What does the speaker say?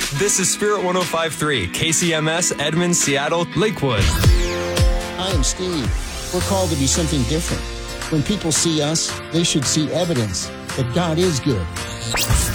This is Spirit 105.3, KCMS, Edmond, Seattle, Lakewood. Hi, I'm Steve. We're called to be something different. When people see us, they should see evidence that God is good.